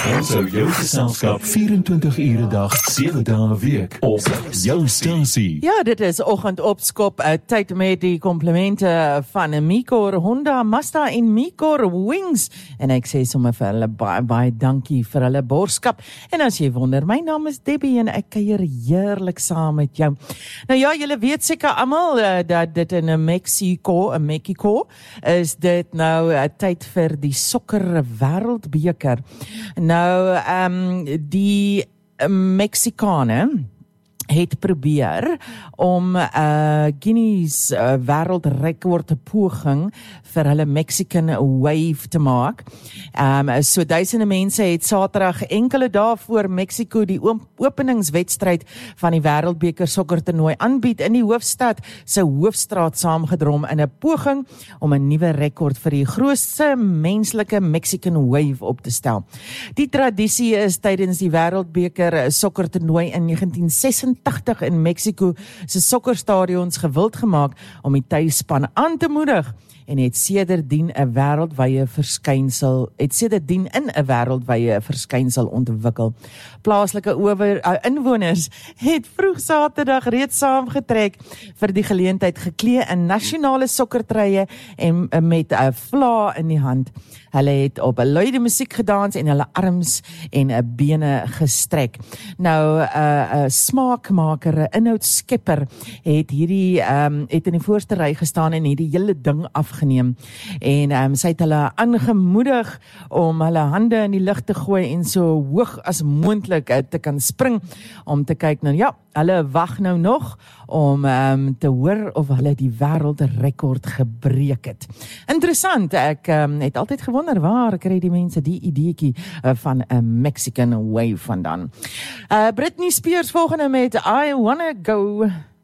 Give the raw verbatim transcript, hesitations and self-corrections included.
Ons hou jou geselskap vyf en twintig ure 'n dag, sewe dae 'n week op jou stasie. Ja, dit is oggendopskop, uh, tyd met die komplimente van Micor, Honda, Mazda en Micor Wings. En ek sê sommer vir hulle baie, baie dankie vir hulle borgskap. En as jy wonder, my naam is Debbie en ek kuier heerlik saam met jou. Nou ja, julle weet seker almal uh, dat dit in Mexico, in Mexico, is dit nou uh, tyd vir die sokker wêreldbeker. Nou, um, die Mexikane het probeer om uh, Guinness uh, wêreldrekord poging vir hulle Mexican Wave te maak. Um, so duisende mense het Saterdag enkele dae voor Mexico die openingswedstryd van die wêreldbeker sokkertoernooi aanbied in die hoofstad se hoofstraat saamgedrom in 'n poging om 'n nuwe rekord vir die grootste menslike Mexican Wave op te stel. Die tradisie is tydens die wêreldbeker sokkertoernooi in negentien sesentagtig in Mexico se sokkerstadions gewild gemaak om die tuisspan aan te moedig en het sedertdien 'n wêreldwye verskynsel, het sedertdien in 'n wêreldwye verskynsel ontwikkel. Plaaslike ower, uh, inwoners het vroeg Saterdag reeds saamgetrek vir die geleentheid geklee in nasionale sokkertreye en uh, met 'n uh, vla in die hand. Hulle het op 'n luide musiek gedans en hulle arms en 'n uh, bene gestrek. Nou 'n uh, uh, smaakmaker, 'n inhoudskepper het hierdie um, het in die voorste ry gestaan en hierdie hele ding afgeneem. En um, sy het hulle aangemoedig om hulle hande in die lug te gooi en so hoog as moontlik uh, te kan spring om te kyk nou ja, hulle wag nou nog om um, te hoor of hulle die wêreldrekord gebreek het. Interessant, ek um, het altyd gewonder waar kry die mense die ideetjie uh, van 'n Mexican Wave vandaan. Uh, Britney Spears volgende met I Wanna Go.